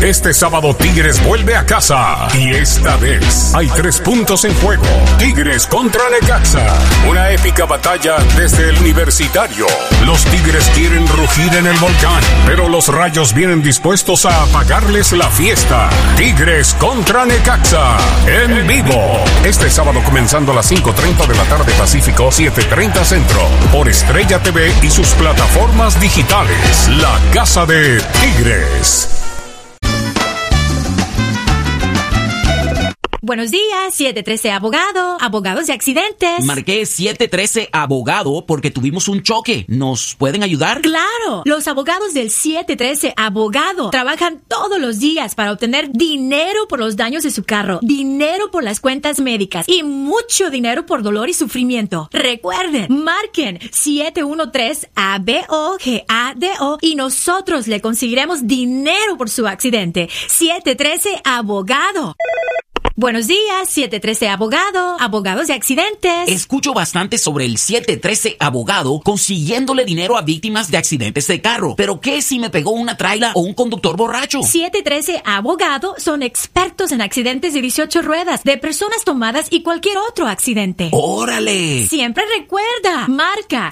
Este sábado Tigres vuelve a casa. Y esta vez hay 3 puntos en juego. Tigres contra Necaxa. Una épica batalla desde el Universitario. Los Tigres quieren rugir en el volcán, pero los Rayos vienen dispuestos a apagarles la fiesta. Tigres contra Necaxa. En vivo. Este sábado comenzando a las 5:30 de la tarde Pacífico, 7:30 Centro. Por Estrella TV y sus plataformas digitales. La Casa de Tigres. Buenos días, 713 Abogado, abogados de accidentes. Marqué 713 Abogado porque tuvimos un choque. ¿Nos pueden ayudar? ¡Claro! Los abogados del 713 Abogado trabajan todos los días para obtener dinero por los daños de su carro, dinero por las cuentas médicas y mucho dinero por dolor y sufrimiento. Recuerden, marquen 713-ABOGADO y nosotros le conseguiremos dinero por su accidente. 713 Abogado. Buenos días, 713 Abogado, abogados de accidentes. Escucho bastante sobre el 713 Abogado consiguiéndole dinero a víctimas de accidentes de carro. ¿Pero qué si me pegó una traila o un conductor borracho? 713 Abogado son expertos en accidentes de 18 ruedas, de personas tomadas y cualquier otro accidente. ¡Órale! Siempre recuerda, marca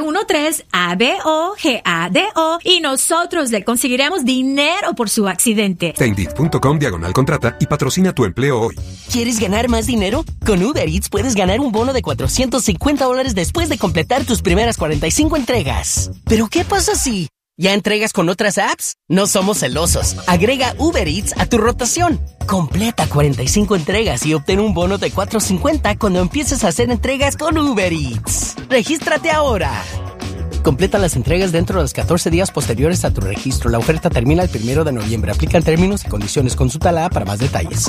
713-ABOGADO y nosotros le conseguiremos dinero por su accidente. Indeed.com/contrata y patrocina tu empleo hoy. ¿Quieres ganar más dinero? Con Uber Eats puedes ganar un bono de $450 después de completar tus primeras 45 entregas. ¿Pero qué pasa si ya entregas con otras apps? No somos celosos. Agrega Uber Eats a tu rotación. Completa 45 entregas y obtén un bono de $450 cuando empieces a hacer entregas con Uber Eats. ¡Regístrate ahora! Completa las entregas dentro de los 14 días posteriores a tu registro. La oferta termina el 1 de noviembre. Aplican términos y condiciones. Consulta la para más detalles.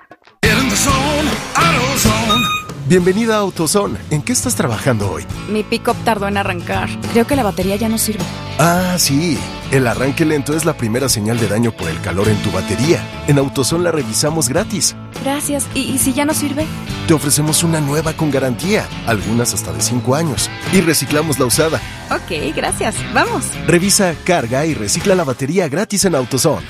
Bienvenida a AutoZone. ¿En qué estás trabajando hoy? Mi pick-up tardó en arrancar. Creo que la batería ya no sirve. Ah, sí. El arranque lento es la primera señal de daño por el calor en tu batería. En AutoZone la revisamos gratis. Gracias. ¿Y si ya no sirve? Te ofrecemos una nueva con garantía, algunas hasta de 5 años. Y reciclamos la usada. Ok, gracias. Vamos. Revisa, carga y recicla la batería gratis en AutoZone.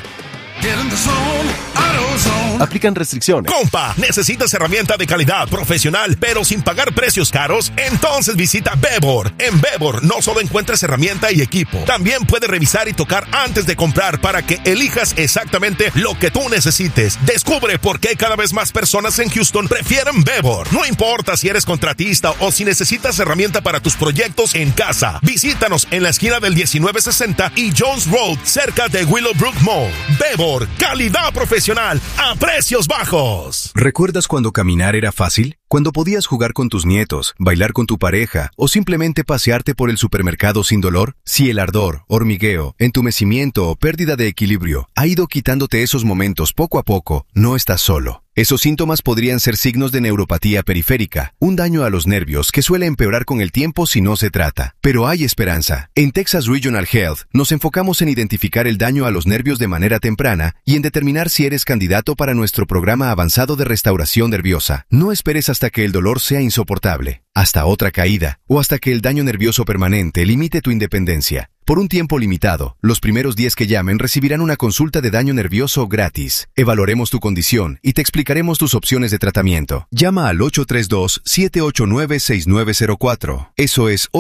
Aplican restricciones. Compa, ¿necesitas herramienta de calidad profesional pero sin pagar precios caros? Entonces visita Bebor. En Bebor no solo encuentras herramienta y equipo, también puedes revisar y tocar antes de comprar para que elijas exactamente lo que tú necesites. Descubre por qué cada vez más personas en Houston prefieren Bebor. No importa si eres contratista o si necesitas herramienta para tus proyectos en casa. Visítanos en la esquina del 1960 y Jones Road, cerca de Willowbrook Mall. Bebor, calidad profesional a precios bajos. ¿Recuerdas cuando caminar era fácil? Cuando podías jugar con tus nietos, bailar con tu pareja o simplemente pasearte por el supermercado sin dolor. Si el ardor, hormigueo, entumecimiento o pérdida de equilibrio ha ido quitándote esos momentos poco a poco, no estás solo. Esos síntomas podrían ser signos de neuropatía periférica, un daño a los nervios que suele empeorar con el tiempo si no se trata. Pero hay esperanza. En Texas Regional Health nos enfocamos en identificar el daño a los nervios de manera temprana y en determinar si eres candidato para nuestro programa avanzado de restauración nerviosa. No esperes hasta que el dolor sea insoportable, hasta otra caída o hasta que el daño nervioso permanente limite tu independencia. Por un tiempo limitado, los primeros 10 que llamen recibirán una consulta de daño nervioso gratis. Evaluaremos tu condición y te explicaremos tus opciones de tratamiento. Llama al 832-789-6904. Eso es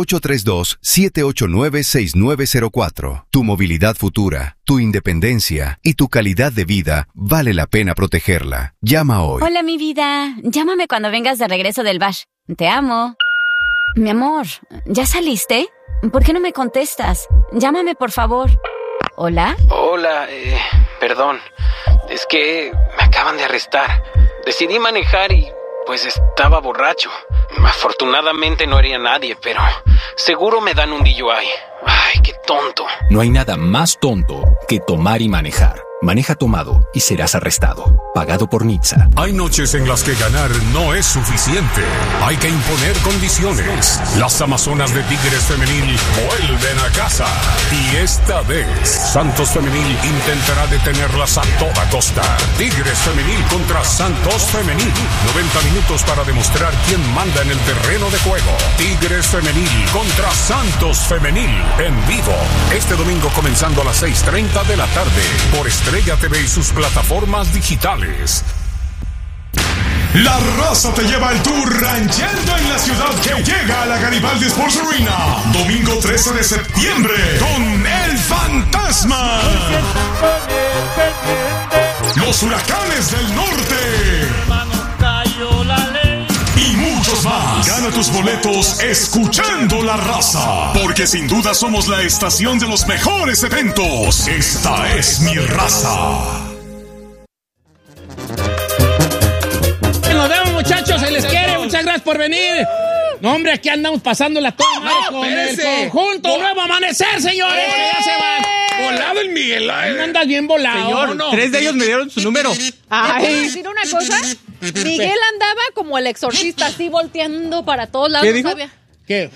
832-789-6904. Tu movilidad futura, tu independencia y tu calidad de vida vale la pena protegerla. Llama hoy. Hola, mi vida. Llámame cuando vengas de regreso del bash. Te amo. Mi amor, ¿ya saliste? ¿Por qué no me contestas? Llámame, por favor. ¿Hola? Hola, perdón. Es que me acaban de arrestar. Decidí manejar y, pues, estaba borracho. Afortunadamente no hería a nadie, pero seguro me dan un DUI. Ay, qué tonto. No hay nada más tonto que tomar y manejar. Maneja tomado y serás arrestado. Pagado por NHTSA. Hay noches en las que ganar no es suficiente. Hay que imponer condiciones. Las Amazonas de Tigres Femenil vuelven a casa. Y esta vez, Santos Femenil intentará detenerlas a toda costa. Tigres Femenil contra Santos Femenil. 90 minutos para demostrar quién manda en el terreno de juego. Tigres Femenil contra Santos Femenil. En vivo. Este domingo comenzando a las 6:30 de la tarde. Por Estrella Estrella TV y sus plataformas digitales. La Raza te lleva el tour Rancheando en la Ciudad, que llega a la Garibaldi Sports Arena domingo 13 de septiembre con El Fantasma, Los Huracanes del Norte y muchos más. Gana tus boletos escuchando La Raza, porque sin duda somos la estación de los mejores eventos. Esta es mi raza. Nos vemos, muchachos, se les quiere, muchas gracias por venir. No, hombre, aquí andamos pasándola toda con espérese. El conjunto Nuevo Amanecer, señores. Ya se van. Volado el Miguel. Andas bien volado. Señor, no. 3 de ellos me dieron su número. Ay. ¿Puedo decir una cosa? Miguel andaba como el exorcista, así volteando para todos lados. ¿Qué dijo? Sabía. ¿Qué?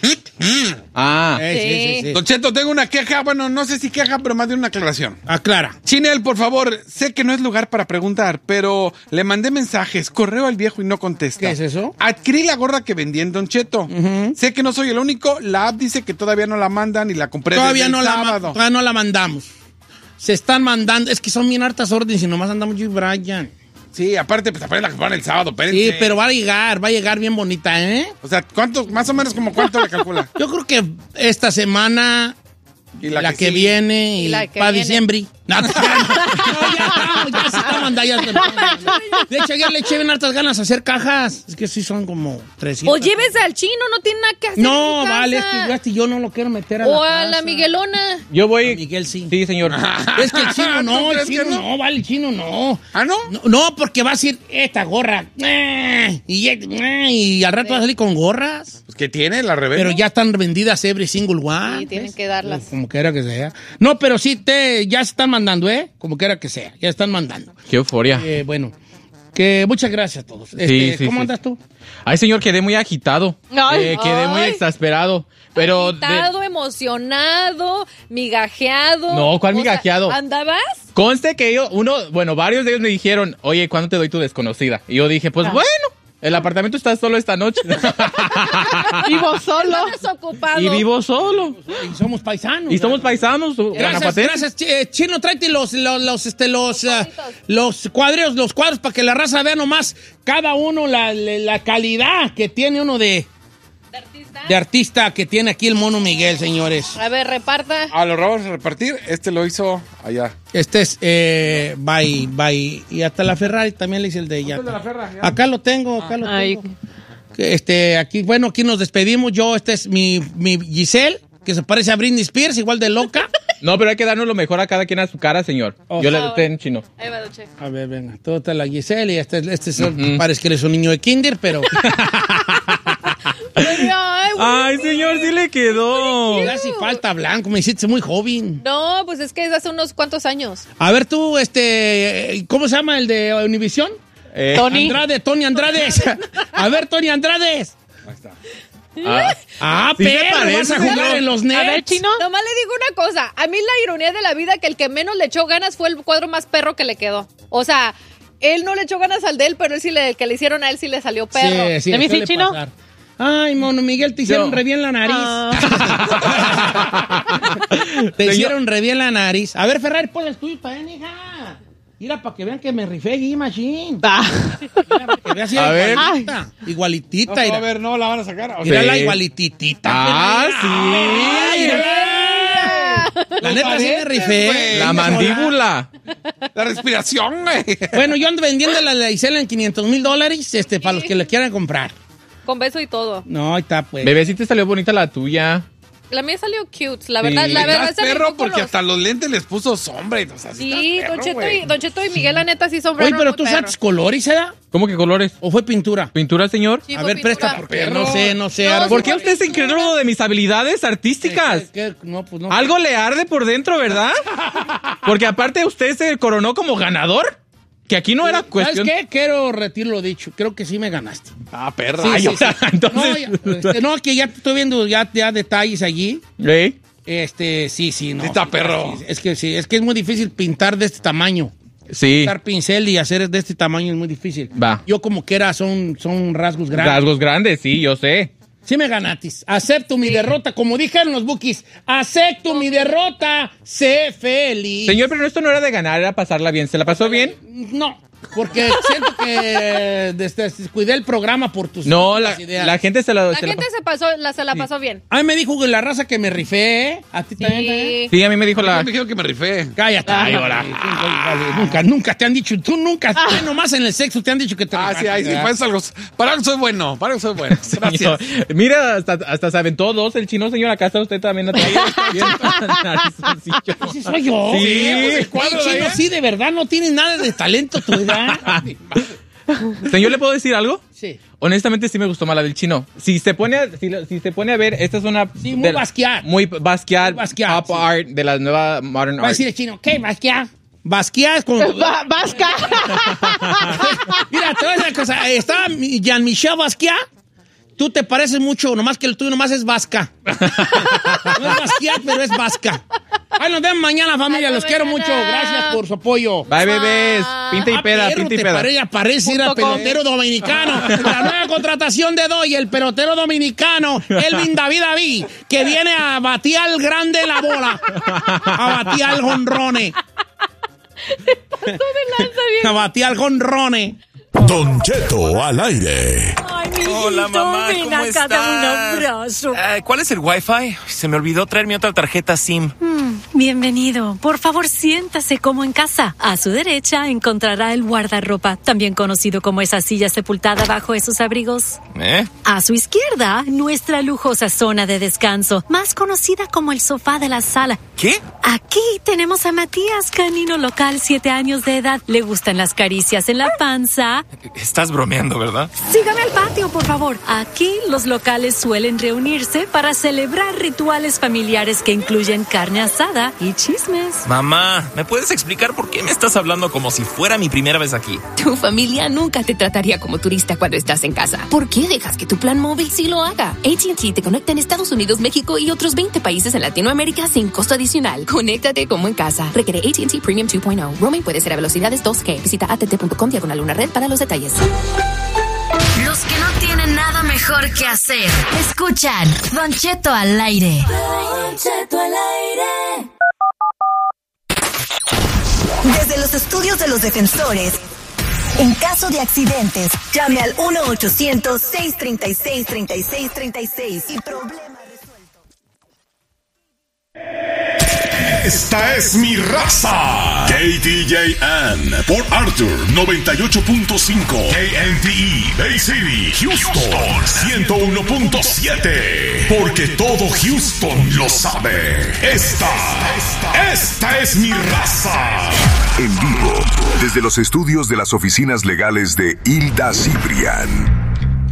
Sí. Don Cheto, tengo una queja. Bueno, no sé si queja, pero más de una aclaración. Aclara. Chinel, por favor, sé que no es lugar para preguntar, pero le mandé mensajes, correo al viejo y no contesta. ¿Qué es eso? Adquirí la gorra que vendí en Don Cheto. Sé que no soy el único. La app dice que todavía no la mandan y la compré todavía desde el sábado. Todavía no la mandamos. Se están mandando. Es que son bien hartas órdenes y nomás andamos yo y Brian. Sí, aparte, pues apenas la compraron el sábado, espérense. Sí, pero va a llegar bien bonita, ¿eh? O sea, ¿cuánto, más o menos como cuánto le calcula? Yo creo que esta semana, y la que viene, y para diciembre. No, ya se está mandando. De hecho, ayer le eché bien hartas ganas de hacer cajas. Es que sí son como 300. O llévese al chino, no tiene nada que hacer. No, vale, es que yo no lo quiero meter a o la a la Miguelona. Yo voy. A Miguel sí. Sí, señor. Es que el chino no, el chino no. ¿Ah, no? No, porque va a decir esta gorra. Y al rato va a salir con gorras. Pues que tiene la reventa. Pero ya están vendidas every single one. Sí, tienen que darlas. Como quiera que sea. No, pero sí ya se están mandando, ¿eh? Como quiera que sea, ya están mandando. Qué euforia. Bueno, que muchas gracias a todos. ¿Cómo andas tú? Ay, señor, quedé muy agitado. Quedé muy exasperado. Pero agitado, emocionado, migajeado. No, ¿cuál migajeado? ¿Andabas? Conste que varios de ellos me dijeron, oye, ¿cuándo te doy tu desconocida? Y yo dije, pues bueno. El apartamento está solo esta noche. Vivo solo. Desocupado. Y vivo solo. Y somos paisanos. Gracias, Chino, tráete los cuadros para que la raza vea nomás cada uno la calidad que tiene uno de artista que tiene aquí el mono Miguel, señores. A ver, reparta. Lo vamos a repartir. Este lo hizo allá. Este es by y hasta la Ferrari también le hice el de ella. Acá lo tengo, aquí nos despedimos. Este es mi Giselle, que se parece a Britney Spears, igual de loca. No, pero hay que darnos lo mejor a cada quien a su cara, señor. Yo le doy en chino. Ahí va, Doche. A ver, venga, todo está la Giselle y parece que eres un niño de kinder, pero... Ay, señor, sí le quedó. Casi falta blanco, me hiciste muy joven. No, pues es que es hace unos cuantos años. A ver tú, ¿cómo se llama el de Univisión? Tony Andrade. A ver, Tony Andrade. Ahí está. Pero vas a jugar en los Nets. A ver, Chino. Nomás le digo una cosa. A mí la ironía de la vida que el que menos le echó ganas fue el cuadro más perro que le quedó. O sea, él no le echó ganas al de él, pero el que le hicieron a él sí le salió perro. Sí, ¿De mí sí, Chino? Pasar. Ay, mono Miguel, te hicieron re bien la nariz. Hicieron re bien la nariz. A ver, Ferrari, ponle el tuyo para hija. Mira, para que vean que me rifé aquí, machine. Mira, para que vean así igualitita. No, a ver, no la van a sacar. Mira la igualititita. Sí. La neta sí me rifé. La mandíbula. La respiración, güey. Bueno, yo ando vendiendo la Gisela en $500,000, para los que le quieran comprar. Con beso y todo. No, ahí está, pues. Bebé, sí te salió bonita la tuya. La mía salió cute, la verdad. La verdad es perro porque hasta los lentes les puso sombra. Y, o sea, sí, Don Cheto y Miguel, la neta, sí son Oye, pero tú sabes colores, ¿eh? ¿Cómo que colores? ¿O fue pintura? ¿Pintura, señor? Sí, a ver, pintura. presta, porque no sé. ¿Por qué usted se incrédulo de mis habilidades artísticas? No, pues no. Algo le arde por dentro, ¿verdad? Porque aparte usted se coronó como ganador. Que aquí no era cuestión... ¿Sabes qué? Quiero retirar lo dicho. Creo que sí me ganaste. Perra. Sí. Entonces... No, que ya estoy viendo ya detalles allí. ¿Sí? Sí, no. Está perro. Es que es muy difícil pintar de este tamaño. Sí. Pintar pincel y hacer de este tamaño es muy difícil. Va. Yo como que son rasgos grandes. Rasgos grandes, sí, yo sé. Sí me ganatis. Acepto mi derrota. Como dijeron los Bukis, acepto mi derrota. Sé feliz. Señor, pero esto no era de ganar, era pasarla bien. ¿Se la pasó bien? No. Porque siento que cuidé el programa por tus ideas. La gente se la pasó bien. A mí me dijo la raza que me rifé. ¿A ti también? Sí, a mí me dijo me dijeron que me rifé. Cállate. Nunca te han dicho. Tú nunca, nomás en el sexo te han dicho que te rifaste. Sí, para algo soy bueno. Gracias. Mira, hasta se aventó 2 el chino, señor. Acá está usted también. ¿Sí soy yo? Sí. El chino sí, de verdad, no tiene nada de talento tu edad. Señor, ¿le puedo decir algo? Sí. Honestamente sí me gustó más la del chino. Si se pone a ver, esta es una... Sí, muy Basquiat. Muy Basquiat, pop art de la nueva modern art. Va a decir el chino, ¿qué Basquiat? Basquiat con... Vasca. Mira, te voy a decir una cosa. Está Jean-Michel Basquiat. Tú te pareces mucho, nomás que el tuyo nomás es vasca. No es Basquiat, pero es vasca. Ay, nos vemos mañana, familia. Los quiero mucho. Gracias por su apoyo. Bye, bebés. Pinta y peda, pinta y peda. Parece ir al pelotero dominicano. La nueva contratación de Doy, el pelotero dominicano, Elvin David, que viene a batear grande la bola. A batear jonrones. A batear jonrones. Don Cheto al aire. Ay, mi hola, mamá, ¿cómo estás? Un abrazo. ¿Cuál es el Wi-Fi? Se me olvidó traer mi otra tarjeta SIM. Bienvenido. Por favor, siéntase como en casa. A su derecha encontrará el guardarropa, también conocido como esa silla sepultada bajo esos abrigos. A su izquierda, nuestra lujosa zona de descanso, más conocida como el sofá de la sala. ¿Qué? Aquí tenemos a Matías, canino local, 7 años de edad. Le gustan las caricias en la panza. Estás bromeando, ¿verdad? Sígame al patio, por favor. Aquí los locales suelen reunirse para celebrar rituales familiares que incluyen carne asada y chismes. Mamá, ¿me puedes explicar por qué me estás hablando como si fuera mi primera vez aquí? Tu familia nunca te trataría como turista cuando estás en casa. ¿Por qué dejas que tu plan móvil sí lo haga? AT&T te conecta en Estados Unidos, México y otros 20 países en Latinoamérica sin costo adicional. Conéctate como en casa. Requiere AT&T Premium 2.0. Roaming puede ser a velocidades 2G. Visita att.com/una red para los detalles. Los que no tienen nada mejor que hacer. Escuchan Don Cheto al aire. Don Cheto al aire. Desde los estudios de los defensores, en caso de accidentes, llame al 1-800-636-3636 y problema resuelto. Esta es mi raza. KDJN por Arthur 98.5. KNTE Bay City, Houston 101.7. Porque todo Houston lo sabe. Esta es mi raza. En vivo, desde los estudios de las oficinas legales de Hilda Cibrián.